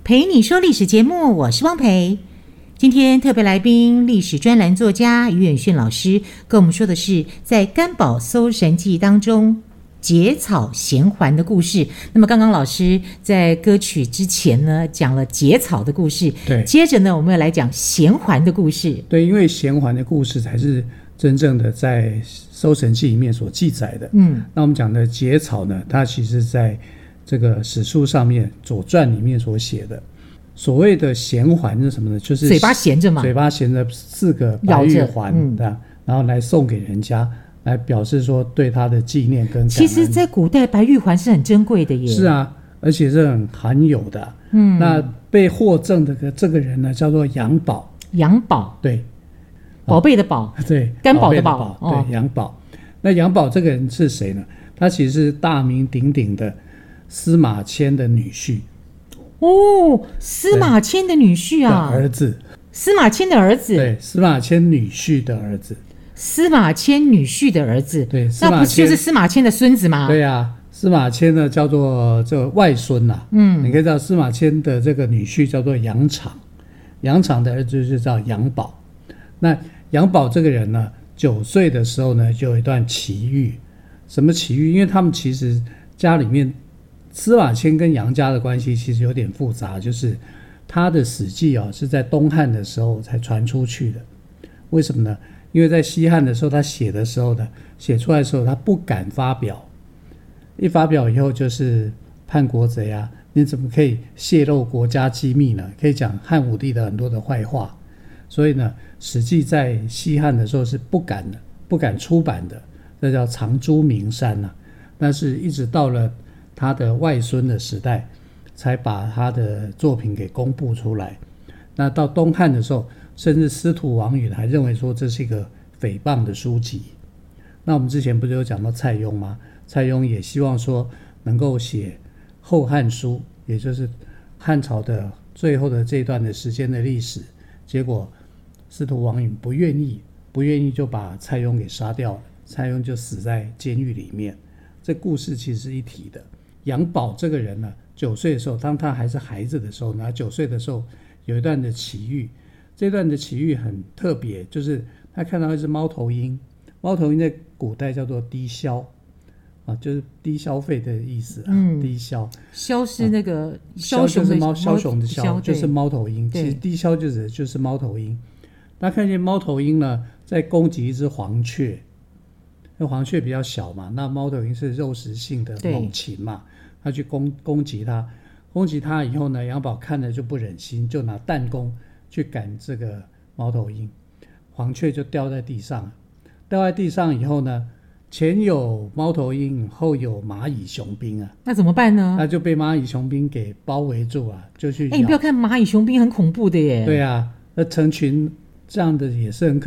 陪你说历史节目，我是汪培。今天特别来宾，历史专栏作家于远逊老师跟我们说的是在甘宝搜神记当中结草衔环的故事。那么刚刚老师在歌曲之前呢讲了结草的故事， 对， 接着呢我们要来讲衔环的故事。 对，因为衔环的故事才是真正的在搜神记里面所记载的。那我们讲的结草呢，它其实在这个史书上面《左传》里面所写的。所谓的衔环是什么呢？就是嘴巴衔着嘛， 嘴巴衔着4个白玉环，然后来送给人家，来表示说对他的纪念跟感恩。 其实在古代白玉环是很珍贵的耶。 是啊，而且是很罕有的。那被获赠的这个人呢叫做杨宝。 杨宝，对，宝贝的宝， 对， 甘宝的宝， 对，杨宝。那杨宝这个人是谁呢？他其实是大名鼎鼎的司马迁的女婿。 哦，司马迁的女婿啊， 儿子， 司马迁的儿子， 对，司马迁女婿的儿子， 司马迁女婿的儿子， 对， 那不就是司马迁的孙子吗？ 对啊，司马迁呢叫做这个外孙呐，你可以知道司马迁的这个女婿叫做杨敞，杨敞的儿子就叫杨宝。那杨宝这个人呢，9岁的时候呢就有一段奇遇。什么奇遇？因为他们其实家里面司马迁跟杨家的关系其实有点复杂，就是他的史记是在东汉的时候才传出去的。为什么呢？因为在西汉的时候他写出来的时候他不敢发表，一发表以后就是叛国贼啊，你怎么可以泄露国家机密呢？可以讲汉武帝的很多的坏话。所以呢，史记在西汉的时候是不敢出版的，这叫藏诸名山啊。但是一直到了他的外孙的时代才把他的作品给公布出来。那到东汉的时候，甚至司徒王允还认为说这是一个诽谤的书籍。那我们之前不是有讲到蔡邕吗？蔡邕也希望说能够写后汉书，也就是汉朝的最后的这段的时间的历史。结果司徒王允不愿意就把蔡邕给杀掉了，蔡邕就死在监狱里面。这故事其实是一体的。杨宝这个人呢，9岁的时候，当他还是孩子的时候呢，9岁的时候有一段的奇遇。这段的奇遇很特别，就是他看到一只猫头鹰。猫头鹰在古代叫做低消啊，就是低消费的意思啊。低消， 枭是那个枭就是枭雄的枭，就是猫头鹰。其实低消就是猫头鹰。他看见猫头鹰呢在攻击一只黄雀，那黄雀比较小嘛，那猫头鹰是肉食性的猛禽嘛，他去攻击它。攻击它以后呢，杨宝看了就不忍心，就拿弹弓去赶这个猫头鹰，黄雀就掉在地上。掉在地上以后呢，前有猫头鹰，后有蚂蚁雄兵啊， 那怎么办呢？ 那就被蚂蚁雄兵给包围住啊，就去咬。 你不要看蚂蚁雄兵很恐怖的耶。 对啊，那成群这样的也是很可